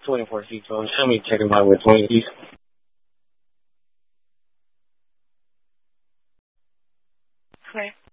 24 seats phone. Show me checking out with 20 seats. Okay.